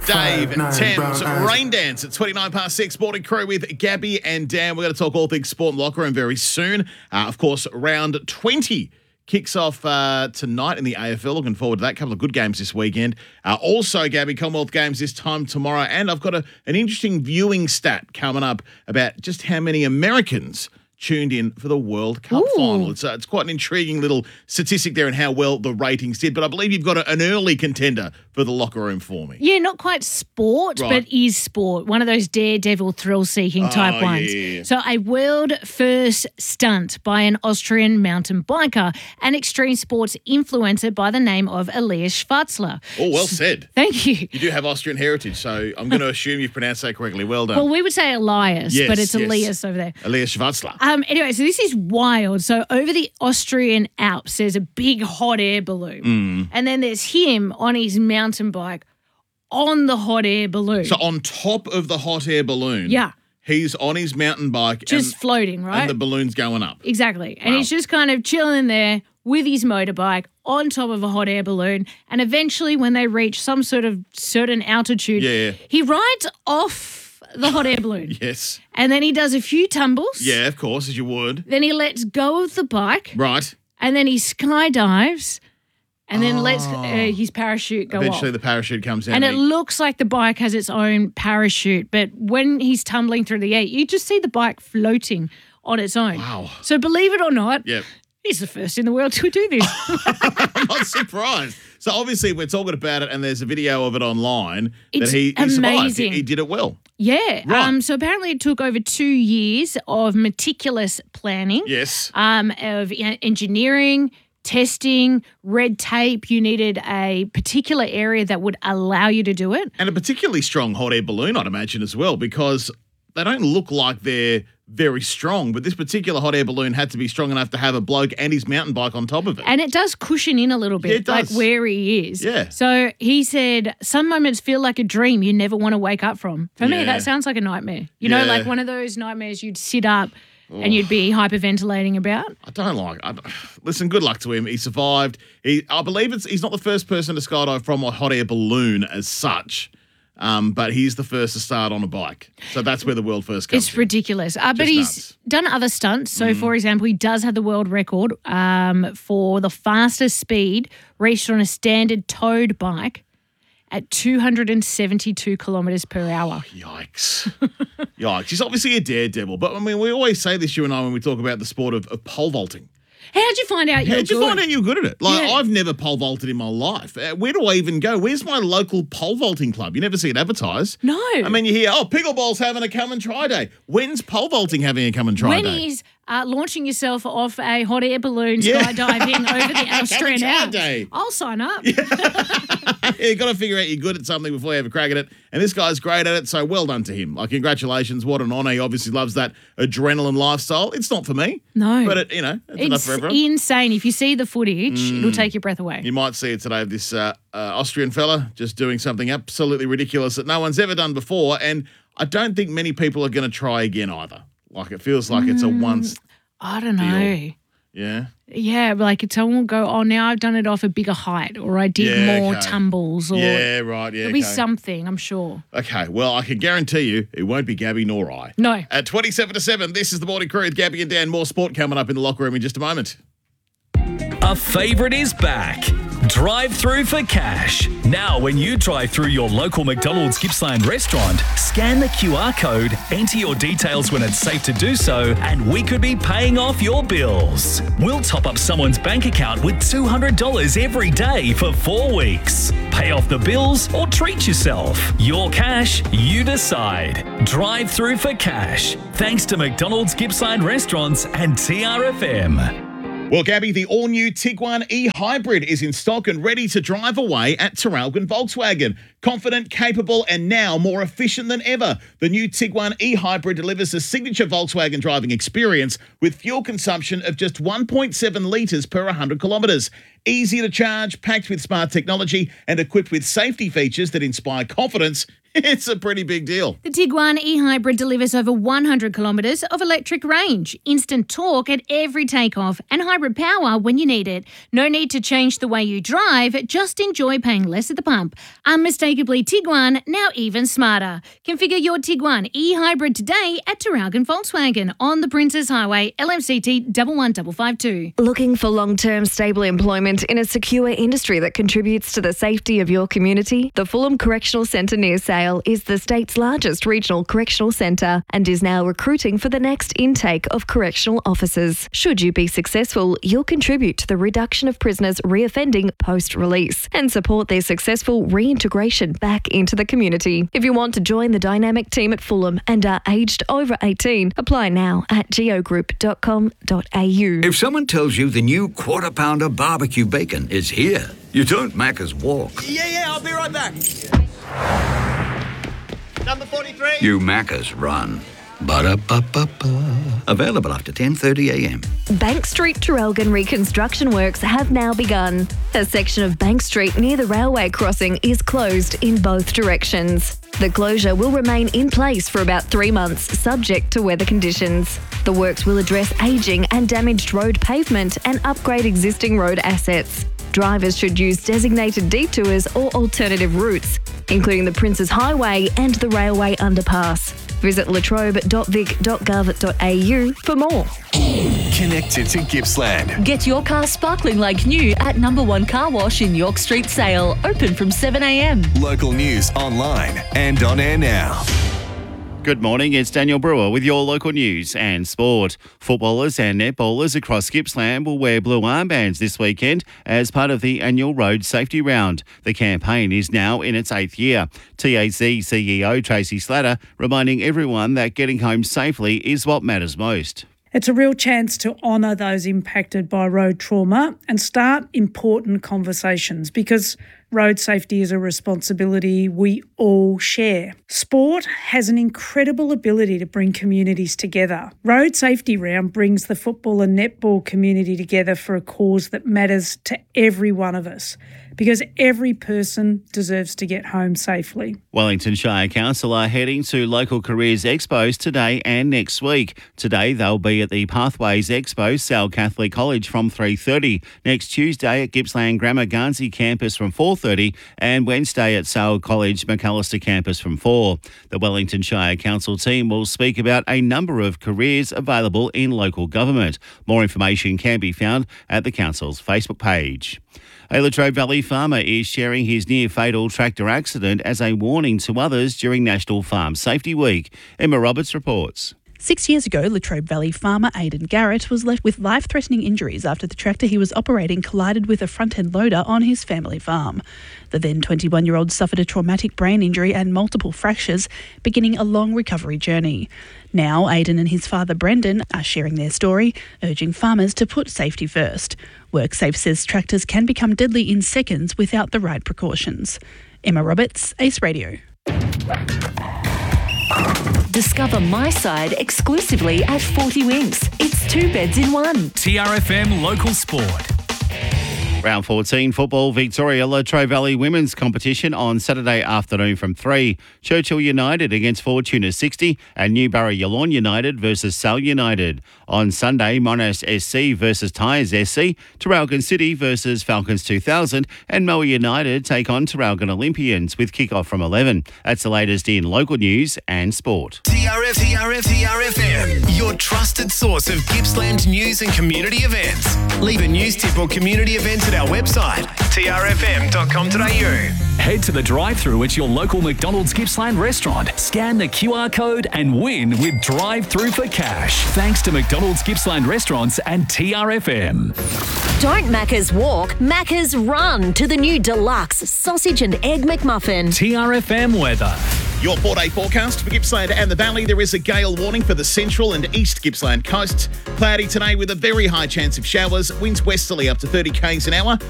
Dave, 9, Thames, brown eyes. Rain Dance at 29 past 6. Morning Crew with Gabby and Dan. We're going to talk all things sport and locker room very soon. Of course, round 20 kicks off tonight in the AFL. Looking forward to that. Couple of good games this weekend. Also, Gabby, Commonwealth Games this time tomorrow. And I've got an interesting viewing stat coming up about just how many Americans tuned in for the World Cup final. It's quite an intriguing little statistic there and how well the ratings did. But I believe you've got an early contender for the locker room for me. Yeah, not quite sport, Right. but is sport. One of those daredevil thrill-seeking type ones. Yeah. So a world-first stunt by an Austrian mountain biker and extreme sports influencer by the name of Elias Schwarzler. Oh, well said. Thank you. You do have Austrian heritage, so I'm going to assume you've pronounced that correctly. Well done. Well, we would say Elias, Yes, but it's yes. Elias over there. Elias Schwarzler. Anyway, so this is wild. So over the Austrian Alps, there's a big hot air balloon. And then there's him on his mountain bike on the hot air balloon. So on top of the hot air balloon, Yeah. he's on his mountain bike Just floating, right? and the balloon's going up. Exactly. And Wow. he's just kind of chilling there with his motorbike on top of a hot air balloon. And eventually, when they reach some sort of certain altitude, Yeah. he rides off the hot air balloon. Yes. And then he does a few tumbles. Yeah, of course, as you would. Then he lets go of the bike. Right. And then he skydives. And then lets his parachute go Eventually off. the parachute comes down. And it looks like the bike has its own parachute. But when he's tumbling through the air, you just see the bike floating on its own. Wow. So believe it or not, Yep. he's the first in the world to do this. I'm not surprised. So obviously we're talking about it and there's a video of it online It's that he survived. amazing. He did it well. Yeah. Right. So apparently it took over 2 years of meticulous planning. Yes. Of engineering, testing, red tape. You needed a particular area that would allow you to do it. And a particularly strong hot air balloon, I'd imagine, as well, because they don't look like they're very strong, but this particular hot air balloon had to be strong enough to have a bloke and his mountain bike on top of it. And it does cushion in a little bit, Yeah, it like does. where he is. Yeah. So he said, some moments feel like a dream you never want to wake up from. For me, Yeah. that sounds like a nightmare. You know, Yeah. like one of those nightmares you'd sit up and you'd be hyperventilating about. I don't like. Listen, good luck to him. He survived. I believe he's not the first person to skydive from a hot air balloon as such, but he's the first to start on a bike. So that's where the world first comes. It's ridiculous. But Just he's nuts. done other stunts. So, for example, he does have the world record for the fastest speed reached on a standard towed bike at 272 kilometres per hour. Yikes. Yikes. He's obviously a daredevil. But, I mean, we always say this, you and I, when we talk about the sport of pole vaulting. How'd you find out you're How'd you good? find out you're good at it? Like, Yeah. I've never pole vaulted in my life. Where do I even go? Where's my local pole vaulting club? You never see it advertised. No. I mean, you hear, pickleball's having a come and try day. When's pole vaulting having a come and try When day? he's launching yourself off a hot air balloon Yeah. skydiving over the Austrian Come and try Alps, day. I'll sign up. You got to figure out you're good at something before you have a crack at it. And this guy's great at it, so well done to him. Like, congratulations. What an honour. He obviously loves that adrenaline lifestyle. It's not for me. No. But, it's enough It's for everyone. insane. If you see the footage, it'll take your breath away. You might see it today of this Austrian fella just doing something absolutely ridiculous that no one's ever done before. And I don't think many people are going to try again either. Like, it feels like it's a once. I don't know. Yeah. Yeah, like someone will go, oh, now I've done it off a bigger height, or I did Yeah, more okay. tumbles, or Yeah, right. Yeah. there'll be okay. something, I'm sure. Okay, well, I can guarantee you it won't be Gabby nor I. No. At 27 to 7, this is the Morning Crew with Gabby and Dan. More sport coming up in the locker room in just a moment. A favourite is back. Drive through for cash. Now, when you drive through your local McDonald's Gippsland restaurant, scan the QR code, enter your details when it's safe to do so, and we could be paying off your bills. We'll top up someone's bank account with $200 every day for 4 weeks. Pay off the bills or treat yourself. Your cash, you decide. Drive through for cash. Thanks to McDonald's Gippsland Restaurants and TRFM. Well, Gabby, the all-new Tiguan e-Hybrid is in stock and ready to drive away at Terralgan Volkswagen. Confident, capable, and now more efficient than ever. The new Tiguan e-Hybrid delivers a signature Volkswagen driving experience with fuel consumption of just 1.7 litres per 100 kilometres. Easy to charge, packed with smart technology, and equipped with safety features that inspire confidence It's a pretty big deal. The Tiguan e-hybrid delivers over 100 kilometres of electric range, instant torque at every takeoff, and hybrid power when you need it. No need to change the way you drive, just enjoy paying less at the pump. Unmistakably Tiguan, now even smarter. Configure your Tiguan e-hybrid today at Traralgon Volkswagen on the Princes Highway, LMCT 11552. Looking for long-term stable employment in a secure industry that contributes to the safety of your community? The Fulham Correctional Centre near Sale is the state's largest regional correctional centre and is now recruiting for the next intake of correctional officers. Should you be successful, you'll contribute to the reduction of prisoners reoffending post-release and support their successful reintegration back into the community. If you want to join the dynamic team at Fulham and are aged over 18, apply now at geogroup.com.au. If someone tells you the new Quarter Pounder barbecue bacon is here, you don't Macca's walk. Yeah, I'll be right back. Number 43. You Macca's run. Ba-da-ba-ba-ba. Available after 10:30 a.m. Bank Street Traralgon reconstruction works have now begun. A section of Bank Street near the railway crossing is closed in both directions. The closure will remain in place for about 3 months, subject to weather conditions. The works will address ageing and damaged road pavement and upgrade existing road assets. Drivers should use designated detours or alternative routes, including the Princes Highway and the railway underpass. Visit latrobe.vic.gov.au for more. Connected to Gippsland. Get your car sparkling like new at Number 1 Car Wash in York Street Sale. Open from 7 a.m. Local news online and on air now. Good morning, it's Daniel Brewer with your local news and sport. Footballers and netballers across Gippsland will wear blue armbands this weekend as part of the annual Road Safety Round. The campaign is now in its 8th year. TAC CEO Tracy Slatter reminding everyone that getting home safely is what matters most. It's a real chance to honour those impacted by road trauma and start important conversations because road safety is a responsibility we all share. Sport has an incredible ability to bring communities together. Road Safety Round brings the football and netball community together for a cause that matters to every one of us because every person deserves to get home safely. Wellington Shire Council are heading to Local Careers Expos today and next week. Today they'll be at the Pathways Expo, Sal Catholic College from 3:30. Next Tuesday at Gippsland Grammar Garnsey campus from 4:30 and Wednesday at Sale College Macalester campus from 4. The Wellington Shire Council team will speak about a number of careers available in local government. More information can be found at the council's Facebook page. A Latrobe Valley farmer is sharing his near-fatal tractor accident as a warning to others during National Farm Safety Week. Emma Roberts reports. 6 years ago, Latrobe Valley farmer Aidan Garrett was left with life-threatening injuries after the tractor he was operating collided with a front-end loader on his family farm. The then 21-year-old suffered a traumatic brain injury and multiple fractures, beginning a long recovery journey. Now, Aidan and his father Brendan are sharing their story, urging farmers to put safety first. WorkSafe says tractors can become deadly in seconds without the right precautions. Emma Roberts, Ace Radio. Discover My Side exclusively at 40 Winks. It's 2 beds in 1. TRFM Local Sport. Round 14 football, Victoria Latrobe Valley women's competition on Saturday afternoon from 3. Churchill United against Fortuna 60 and Newborough Yallourn United versus Sal United. On Sunday, Monash SC versus Tyres SC, Traralgon City versus Falcons 2000 and Moa United take on Traralgon Olympians with kick-off from 11. That's the latest in local news and sport. TRFM, your trusted source of Gippsland news and community events. Leave a news tip or community event at our website, trfm.com.au. Head to the drive-thru at your local McDonald's Gippsland restaurant. Scan the QR code and win with drive-thru for cash. Thanks to McDonald's Gippsland restaurants and TRFM. Don't Macca's walk, Macca's run to the new deluxe sausage and egg McMuffin. TRFM weather. Your 4-day forecast for Gippsland and the Valley. There is a gale warning for the central and east Gippsland coasts. Cloudy today with a very high chance of showers. Winds westerly up to 30 k's an hour.